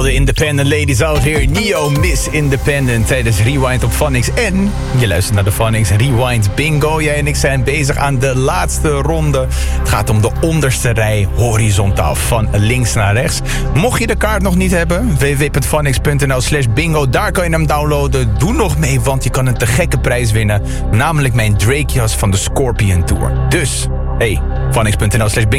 de independent ladies out here. Neo Miss Independent tijdens Rewind op Phonics. En je luistert naar de Phonics Rewind Bingo. Jij en ik zijn bezig aan de laatste ronde. Het gaat om de onderste rij horizontaal van links naar rechts. Mocht je de kaart nog niet hebben, www.phonics.nl/bingo. Daar kan je hem downloaden. Doe nog mee, want je kan een te gekke prijs winnen. Namelijk mijn Drake jas van de Scorpion Tour. Dus, hey, phonics.nl/bingo.